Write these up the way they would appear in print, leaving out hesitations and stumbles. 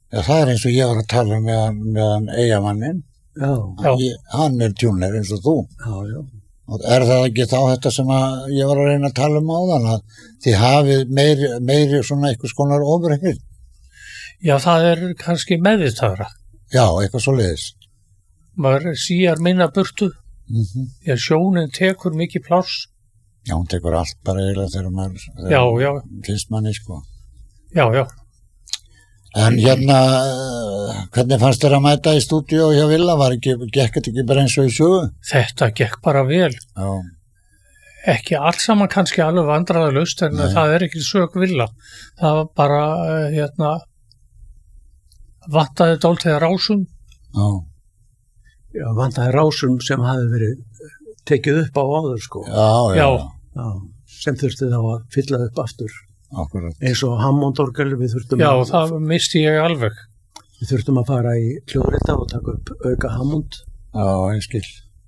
Já, það eins og ég var að tala með Eyjamannin. Já. Hann tjúner eins og þú. Já. Og það ekki þá þetta sem að ég var að reyna að tala áðan, að þið hafið meiri svona einhvers konar ofurheyrn? Já, það kannski meðvitaðra. Já, eitthvað svoleiðis. Maður síar minna burtu. Því að sjónin tekur mikið pláss. Já, hún tekur allt bara eiginlega þegar maður finnst manni, sko. Já. En hvernig fannst þér að mæta í stúdíó hjá Villa? Gekk þetta ekki bara eins og í sögu? Þetta gekk bara vel. Já. Ekki allt saman kannski alveg vandræðalaust, en það ekki sök Villa. Það var bara, vantaði dálítið rásum. Já, vantaði rásum sem hafði verið tekið upp á áður, sko. Já. Sem þurfti þá að fylla upp aftur. Akkurat. Eins og Hammondorgel við þurftum það misti ég alveg. Við þurftum að fara í hljóðrita og taka upp auka Hammond. Já, ég skil.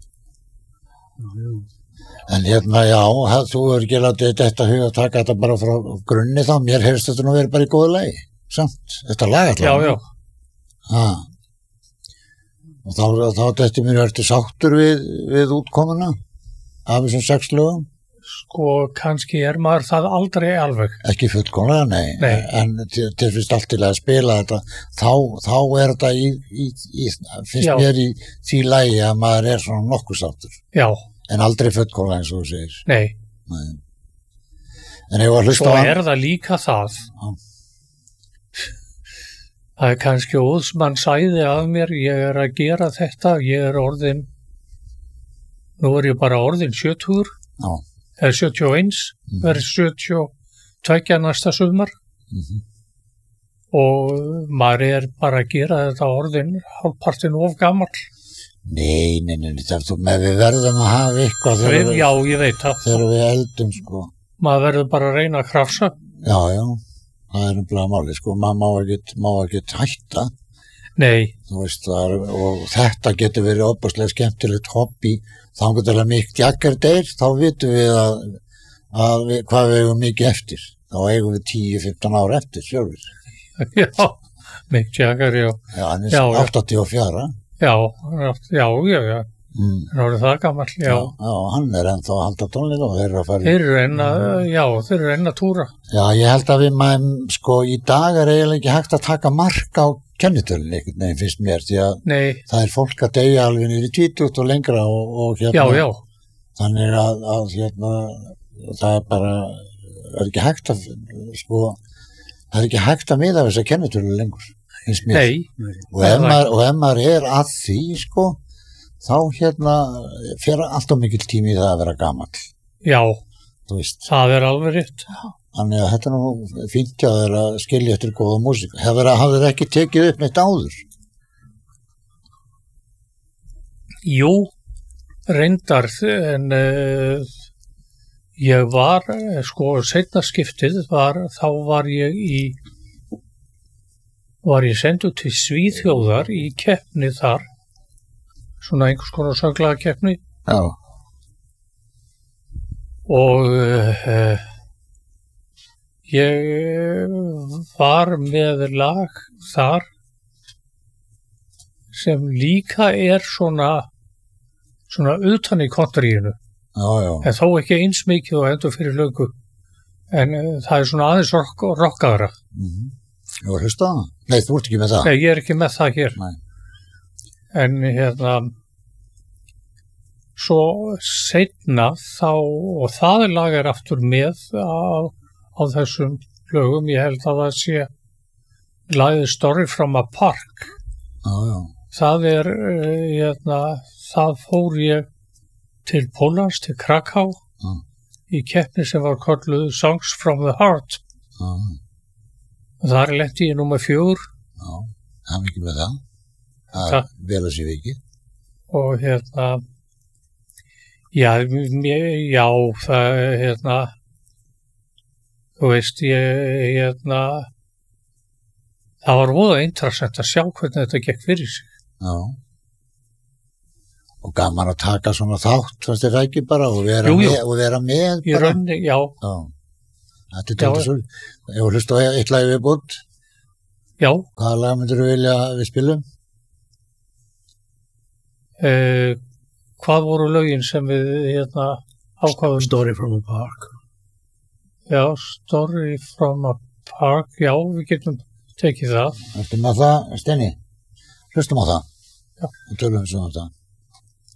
En þú hefur ekki látið þetta hug að taka þetta bara frá grunni þá. Mér heyrst þetta nú verið bara í góðu lagi. Samt, þetta lag allavega. Já. Og þá þetta mér ertu sáttur við útkomuna af þessum 6 lögum? Sko, kannski maður það aldrei alveg. Ekki fullkomlega, nei. En til fyrst allt til að spila þetta, þá þetta finnst mér í því lagi að maður svona nokkuð sáttur. Já. En aldrei fullkomlega eins og þú segir. Nei. En ég var að hlusta á... Svo það líka það. Það kannski óðsmann sæði af mér, ég að gera þetta, ég orðin, nú ég bara orðin 70. Já. Eða 71, verið 72 næsta sumar. Og maður bara að gera þetta orðin hálfpartinn of gamall. Nei, við verðum að hafa eitthvað Já, ég veit það. Þegar við eldum, sko. Maður verður bara að reyna að krafsa. Já, það nefnilega máli, sko. Maður má ekki hætta. Nei. Þú veist, og þetta getur verið opaslega skemmtilegt hobby. Þá getur Mick Jagger deyr, þá vitum við hvað við eigum mikið eftir. Þá eigum við 10-15 ár eftir sjálfur. Já, Mick Jagger, já. Já, hann 84. Já. Hann orðið það gamall, já. Já, hann ennþá að halda tónleika og þeir að fara. Þeir enn að túra. Já, ég held að sko, í dag eiginlega ekki hægt að taka mark á kennitölun einhvern veginn finnst mér, því að það fólk að deyja alveg niður í 20 og lengra og Já. Þannig að það bara ekki hægt að sko, það ekki hægt að miða þess að kennitölun lengur, finnst mér. Nei. Og ef maður að því, sko, þá fer alltaf mikill tími í það að vera gamall. Já, það alveg rétt. Þannig að þetta nú fínt að þeirra skilja eftir góða músík. Hafðu þeir ekki tekið upp neitt áður? Jú, reyndar, en ég var, sko, seinna skiptið þá var ég sendur til Svíþjóðar í keppni þar, svona einhvers konar sönglaga keppni. Já. Og ég var með lag þar sem líka svona utan í kontríinu. Já. En þó ekki eins mikið og endur fyrir löngu. En það svona aðeins rockaðra. Ég var að hlusta það? Nei, þú ert ekki með það? Nei, ég ekki með það hér. Nei. En svo seinna þá, og það lag aftur með á þessum lögum, ég held að það sé lagið Story from a Park. Já. Það það fór ég til Póllands, til Kraká, í keppni sem var kölluð Songs from the Heart. Og þar lenti ég númer 4. Já, það mikið með það. Það vel að sé vikið. Og það þú veist, það var voða interessant að sjá hvernig þetta gekk fyrir sig. Já. Og gaman að taka svona þátt, fannst þér ekki bara, og vera með í bara. Rauninni, já. Þetta tóttu svo. Ég var hlust á eitt lagi viðbútt. Já, Hvaða lag myndir þú vilja að við spilum? hvað voru lögin sem við ákváðum? Story from a Park. Já, Story from a Park, já, við getum tekið það. Ertu með það, Steini? Hlustum á það. Já. Og tölum við svo um það.